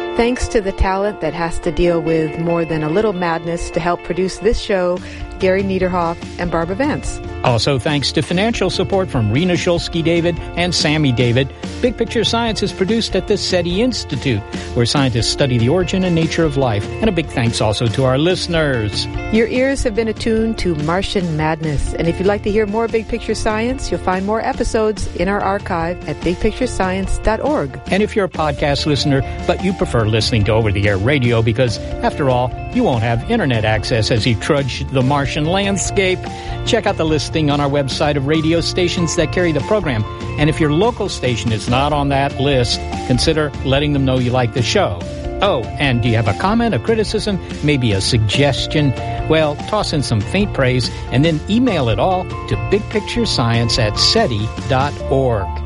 Thanks to the talent that has to deal with more than a little madness to help produce this show, Gary Niederhoff and Barbara Vance. Also thanks to financial support from Rena Shulsky-David and Sammy David. Big Picture Science is produced at the SETI Institute, where scientists study the origin and nature of life. And a big thanks also to our listeners. Your ears have been attuned to Martian Madness. And if you'd like to hear more Big Picture Science, you'll find more episodes in our archive at bigpicturescience.org. And if you're a podcast listener, but you prefer listening to over-the-air radio because, after all, you won't have internet access as you trudge the Martian landscape, check out the listing on our website of radio stations that carry the program. And if your local station is not on that list, consider letting them know you like the show. Oh, and do you have a comment, a criticism, maybe a suggestion? Well, toss in some faint praise and then email it all to bigpicturescience@seti.org.